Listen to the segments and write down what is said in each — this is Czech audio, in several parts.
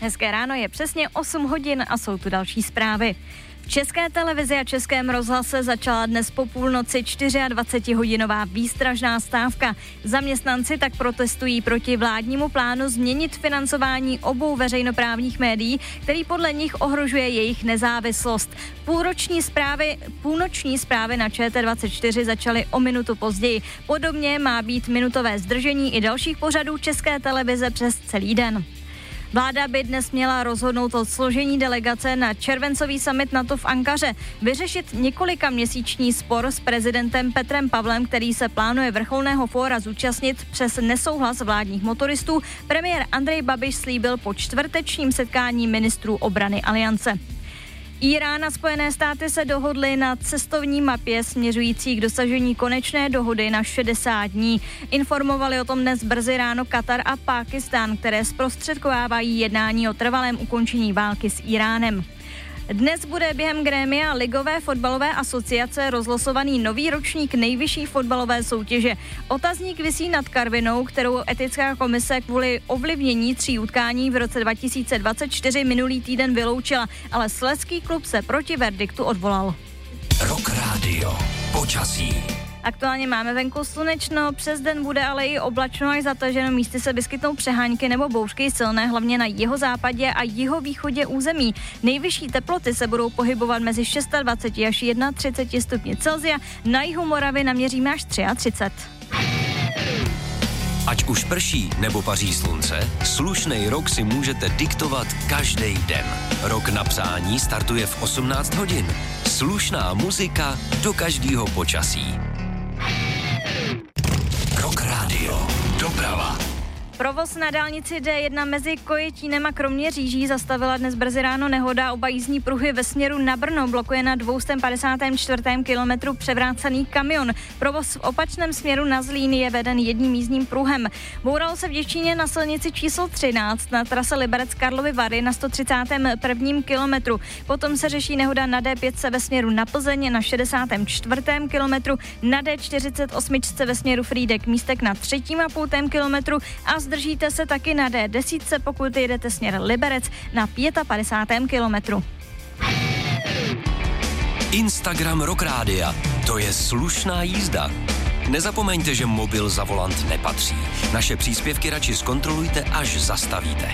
Hezké ráno, je přesně 8 hodin a jsou tu další zprávy. V České televizi a Českém rozhlase začala dnes po půlnoci 24hodinová výstražná stávka. Zaměstnanci tak protestují proti vládnímu plánu změnit financování obou veřejnoprávních médií, který podle nich ohrožuje jejich nezávislost. Půlnoční zprávy na ČT24 začaly o minutu později. Podobně má být minutové zdržení i dalších pořadů České televize přes celý den. Vláda by dnes měla rozhodnout o složení delegace na červencový summit NATO v Ankaře, vyřešit několikaměsíční spor s prezidentem Petrem Pavlem, který se plánuje vrcholného fóra zúčastnit přes nesouhlas vládních motoristů. Premiér Andrej Babiš slíbil po čtvrtečním setkání ministrů obrany aliance. Írán a Spojené státy se dohodly na cestovní mapě směřující k dosažení konečné dohody na 60 dní. Informovali o tom dnes brzy ráno Katar a Pákistán, které zprostředkovávají jednání o trvalém ukončení války s Íránem. Dnes bude během grémia Ligové fotbalové asociace rozlosovaný nový ročník nejvyšší fotbalové soutěže. Otazník visí nad Karvinou, kterou etická komise kvůli ovlivnění 3 utkání v roce 2024 minulý týden vyloučila, ale slezský klub se proti verdiktu odvolal. Rock Radio. Počasí. Aktuálně máme venku slunečno, přes den bude ale i oblačno až zataženo, místy se vyskytnou přehánky nebo bouřky silné, hlavně na jihozápadě a jihovýchodě území. Nejvyšší teploty se budou pohybovat mezi 26 až 31 stupni Celsia, na jihu Moravy naměříme až 33. Ať už prší nebo paří slunce, slušnej rok si můžete diktovat každý den. Rok na přání startuje v 18 hodin. Slušná muzika do každého počasí. Rock Radio. Doprava. Provoz na dálnici D1 mezi Kojetínem a Kroměříží zastavila dnes brzy ráno nehoda. Oba jízdní pruhy ve směru na Brno blokuje na 254. kilometru převrácený kamion. Provoz v opačném směru na Zlín je veden jedním jízdním pruhem. Bouralo se v Děčíně na silnici číslo 13 na trase Liberec Karlovy Vary na 131. kilometru. Potom se řeší nehoda na D5 ve směru na Plzeň na 64. kilometru, na D48 ve směru Frýdek Místek na 3,5 kilometru a zdržíte se taky na D10, pokud jedete směr Liberec na 55. kilometru. Instagram Rock Rádia. To je slušná jízda. Nezapomeňte, že mobil za volant nepatří. Naše příspěvky radši zkontrolujte, až zastavíte.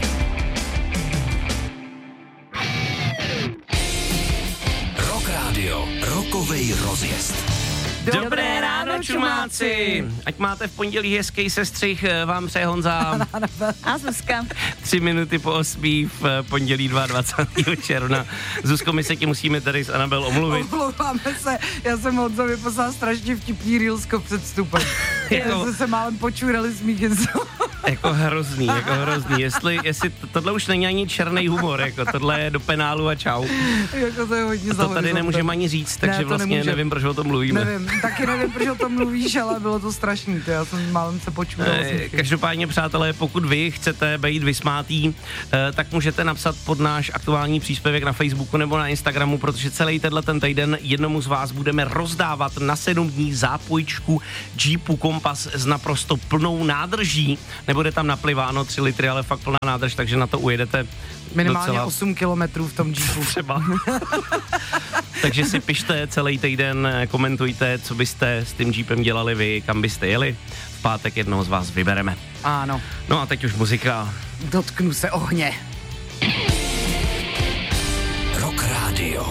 Rock Radio. Rokovej rozjezd. Dobré ráno, čumáci! Ať máte v pondělí hezký sestřih, vám přeje Honza. A Zuzka. 3 minuty po 8 v pondělí 22. června. Zuzko, my se ti musíme tady s Anabel omluvit. Omlouváme se, já jsem Honzovi poslala strašně vtipný reelsko před vstupem. Já se málem počurali smíchy. Jako hrozný. Jestli tohle už není ani černý humor, jako tohle je do penálu a čau. Jako to je hodně to tady nemůžeme ani říct, takže vlastně nevím, proč o tom mluvíme. Taky nevím, proč o tom mluvíš, ale bylo to strašný, já jsem málem se počural. Každopádně, přátelé, pokud vy chcete být vysmátý, tak můžete napsat pod náš aktuální příspěvek na Facebooku nebo na Instagramu, protože celý ten týden jednomu z vás budeme rozdávat na 7 dní zápojčku Jeepu Kompas s naprosto plnou nádrží. Nebude tam napliváno 3 litry, ale fakt plná nádrž, takže na to ujedete minimálně docela 8 kilometrů v tom Jeepu. Třeba. Takže si pište celý týden, komentujte, co byste s tím Jeepem dělali vy, kam byste jeli. V pátek jednoho z vás vybereme. Ano. No a teď už muzika. Dotknu se ohně. Rock Radio.